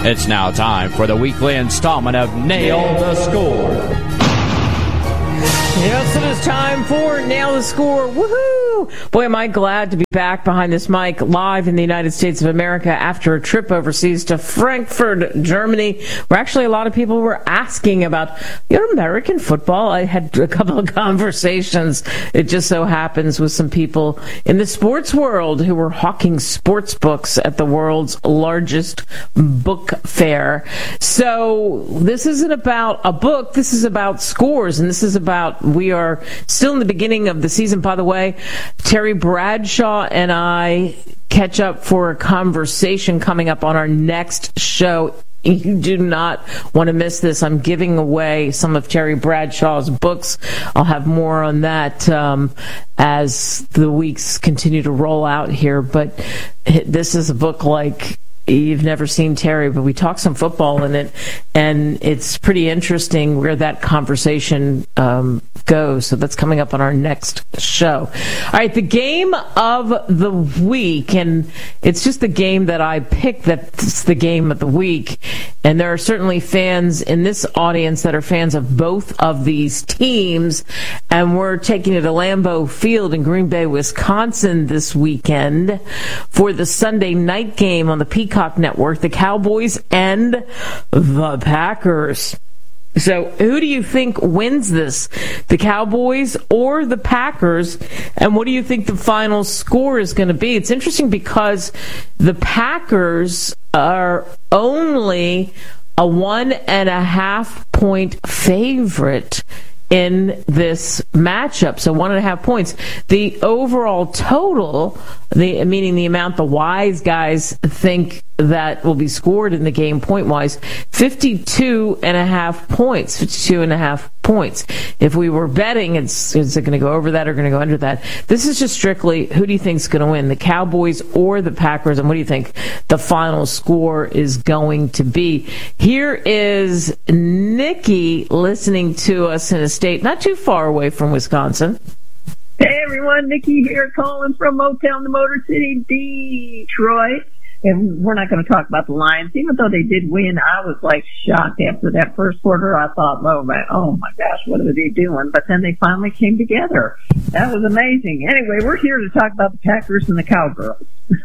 It's now time for the weekly installment of Nail the Score. Yes, it is time for Nail the Score. Woohoo! Boy, am I glad to be back behind this mic live in the United States of America after a trip overseas to Frankfurt, Germany, where actually a lot of people were asking about American football. I had a couple of conversations, it just so happens, with some people in the sports world who were hawking sports books at the world's largest book fair. So this isn't about a book, this is about scores, and this is about, we are still in the beginning of the season, by the way. Terry Bradshaw and I catch up for a conversation coming up on our next show. You do not want to miss this. I'm giving away some of Terry Bradshaw's books. I'll have more on that as the weeks continue to roll out here. But this is a book like you've never seen Terry, but we talk some football in it, and it's pretty interesting where that conversation goes. So that's coming up on our next show. All right, the game of the week, and it's just the game that I picked that's the game of the week. And there are certainly fans in this audience that are fans of both of these teams, and we're taking it to Lambeau Field in Green Bay, Wisconsin this weekend for the Sunday night game on the Peacock Network, the Cowboys and the Packers. So who do you think wins this, the Cowboys or the Packers? And what do you think the final score is going to be? It's interesting because the Packers are only a 1.5 point favorite in this matchup, so 1.5 points. The overall total, meaning the amount the wise guys think that will be scored in the game point-wise, 52.5 points. 52.5 points. If we were betting, is it going to go over that or going to go under that? This is just strictly who do you think is going to win, the Cowboys or the Packers, and what do you think the final score is going to be? Here is Nikki listening to us in a state not too far away from Wisconsin. Hey everyone, Nikki here calling from Motown, the Motor City, Detroit. And we're not going to talk about the Lions. Even though they did win, I was like shocked after that first quarter. I thought, oh my gosh, what are they doing? But then they finally came together. That was amazing. Anyway, we're here to talk about the Packers and the Cowgirls.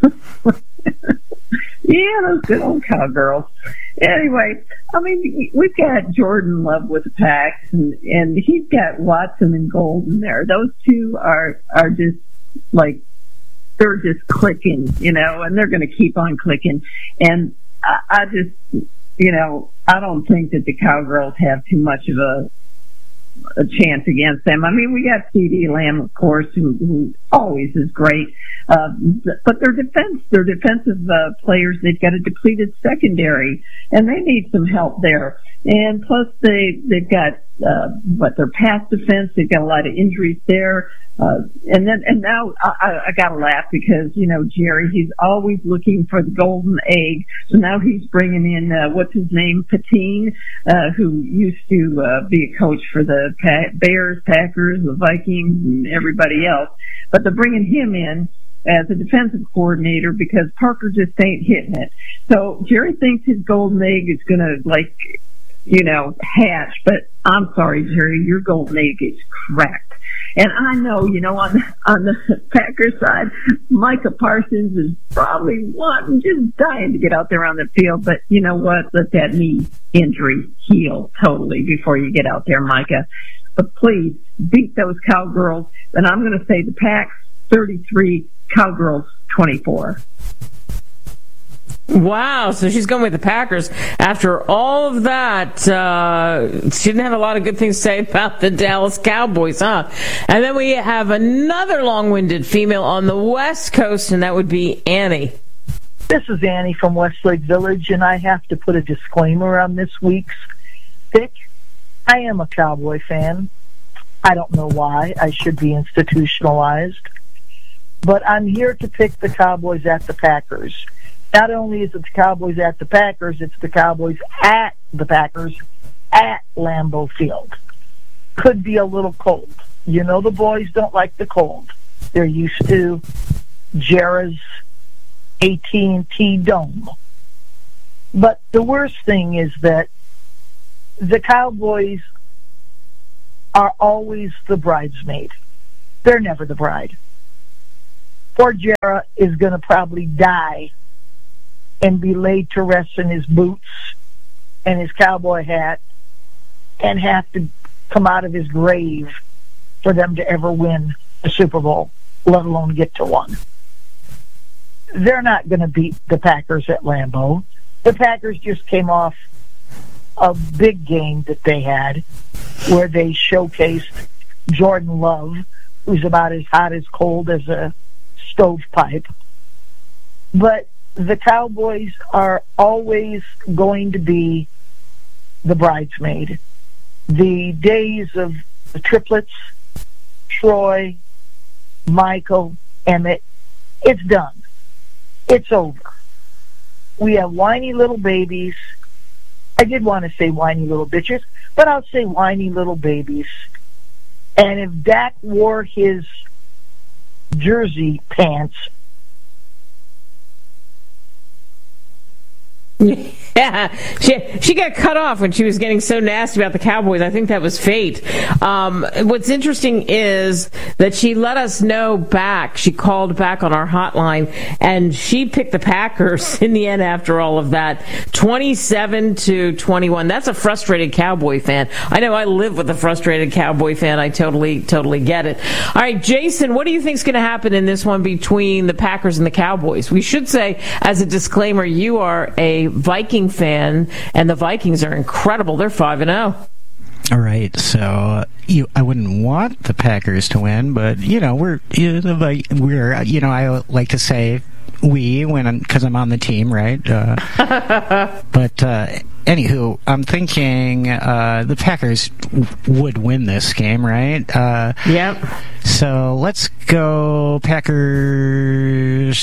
Yeah, those good old Cowgirls. Anyway, I mean, we've got Jordan Love with the Packs, and he's got Watson and Golden there. Those two are just like, they're just clicking, and they're going to keep on clicking. And I just, I don't think that the Cowgirls have too much of a chance against them. I mean, we got CeeDee Lamb, of course, who always is great. But their defensive players, they've got a depleted secondary, and they need some help there. And plus, they've got their pass defense. They've got a lot of injuries there. And now I gotta laugh because, Jerry, he's always looking for the golden egg. So now he's bringing in, what's his name? Patine, who used to be a coach for the Bears, Packers, the Vikings, and everybody else. But they're bringing him in as a defensive coordinator because Parker just ain't hitting it. So Jerry thinks his golden egg is gonna, hatch. But I'm sorry, Jerry, your golden egg is cracked. And I know, on the Packers side, Micah Parsons is probably just dying to get out there on the field. But you know what? Let that knee injury heal totally before you get out there, Micah. But please beat those Cowgirls. And I'm going to say the Packs 33, Cowgirls 24. Wow, so she's going with the Packers. After all of that, she didn't have a lot of good things to say about the Dallas Cowboys, huh? And then we have another long-winded female on the West Coast, and that would be Annie. This is Annie from Westlake Village, and I have to put a disclaimer on this week's pick. I am a Cowboy fan. I don't know why. I should be institutionalized. But I'm here to pick the Cowboys at the Packers. Not only is it the Cowboys at the Packers, it's the Cowboys at the Packers at Lambeau Field. Could be a little cold. The boys don't like the cold. They're used to Jarrah's AT&T Dome. But the worst thing is that the Cowboys are always the bridesmaid. They're never the bride. Poor Jarrah is going to probably die and be laid to rest in his boots and his cowboy hat and have to come out of his grave for them to ever win a Super Bowl, let alone get to one. They're not going to beat the Packers at Lambeau. The Packers just came off a big game that they had where they showcased Jordan Love, who's about as hot as cold as a stovepipe. But the Cowboys are always going to be the bridesmaid. The days of the triplets, Troy, Michael, Emmett, it's done. It's over. We have whiny little babies. I did want to say whiny little bitches, but I'll say whiny little babies. And if Dak wore his jersey pants, yeah, she got cut off when she was getting so nasty about the Cowboys. I think that was fate. What's interesting is that she let us know back. She called back on our hotline, and she picked the Packers in the end after all of that, 27-21. That's a frustrated Cowboy fan. I know I live with a frustrated Cowboy fan. I totally get it. All right, Jason, what do you think is going to happen in this one between the Packers and the Cowboys? We should say, as a disclaimer, you are a Viking fan, and the Vikings are incredible. They're 5-0. All right, so I wouldn't want the Packers to win, but we're I like to say we because I'm on the team, right? But anywho, I'm thinking the Packers would win this game, right? Yep. So let's go Packers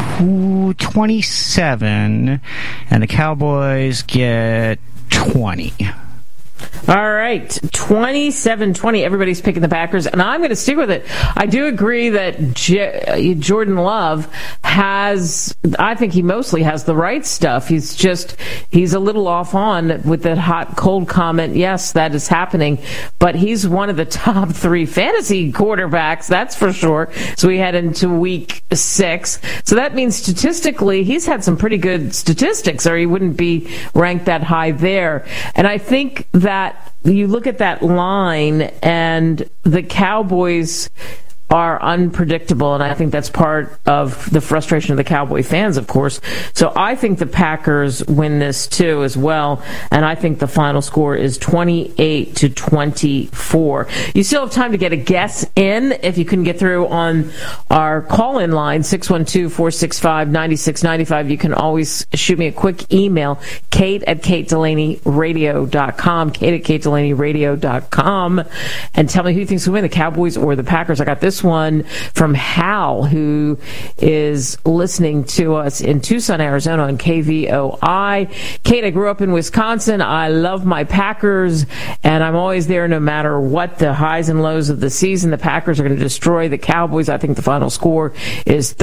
27, and the Cowboys get 20. All right, 27-20. Everybody's picking the Packers, and I'm going to stick with it. I do agree that Jordan Love I think he mostly has the right stuff. He's a little off on with that hot, cold comment. Yes, that is happening, but he's one of the top 3 fantasy quarterbacks, that's for sure. So we head into week 6. So that means statistically, he's had some pretty good statistics, or he wouldn't be ranked that high there. And I think that you look at that line, and the Cowboys are unpredictable, and I think that's part of the frustration of the Cowboy fans, of course. So I think the Packers win this too as well, and I think the final score is 28-24. You still have time to get a guess in if you couldn't get through on our call-in line, 612-465-9695. You can always shoot me a quick email, kate@katedelaneyradio.com, kate@katedelaneyradio.com, and tell me who you think's going to win, the Cowboys or the Packers. I got this one from Hal, who is listening to us in Tucson, Arizona on KVOI. Kate, I grew up in Wisconsin. I love my Packers, and I'm always there no matter what the highs and lows of the season. The Packers are going to destroy the Cowboys. I think the final score is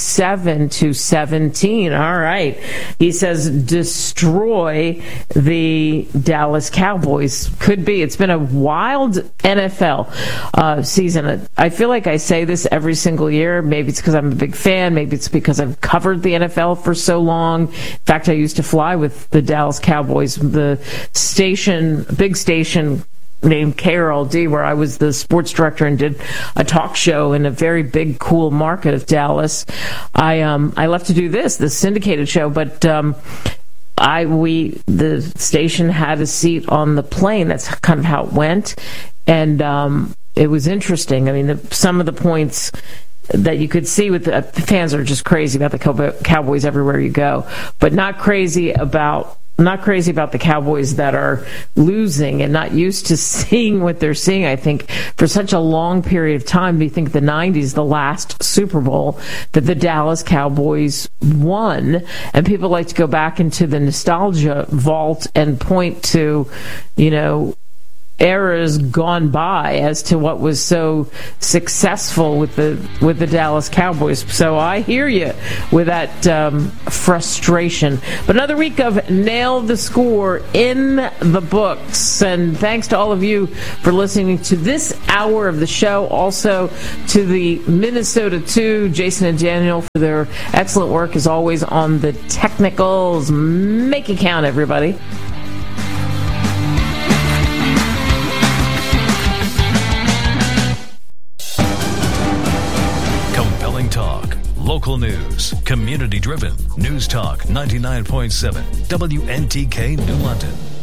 37-17. All right. He says destroy the Dallas Cowboys. Could be. It's been a wild NFL season. I feel like I say this every single year. Maybe it's because I'm a big fan. Maybe it's because I've covered the NFL for so long. In fact, I used to fly with the Dallas Cowboys, the big station named KRLD, where I was the sports director and did a talk show in a very big, cool market of Dallas. I left to do the syndicated show, but the station had a seat on the plane. That's kind of how it went, and it was interesting. I mean, some of the points that you could see with the fans are just crazy about the Cowboys everywhere you go, but not crazy about the Cowboys that are losing and not used to seeing what they're seeing. I think for such a long period of time, you think the 90s, the last Super Bowl that the Dallas Cowboys won, and people like to go back into the nostalgia vault and point to, eras gone by as to what was so successful with the Dallas Cowboys. So I hear you with that frustration. But another week of Nail the Score in the books. And thanks to all of you for listening to this hour of the show. Also to the Minnesota 2, Jason and Daniel, for their excellent work as always on the technicals. Make it count, everybody. Talk, local news, community-driven. News Talk 99.7, WNTK New London.